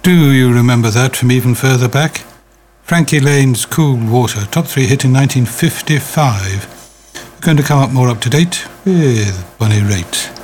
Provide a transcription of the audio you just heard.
Do you remember that from even further back? Frankie Lane's Cool Water, top 3 hit in 1955. We're going to come up more up to date with Bonnie Raitt.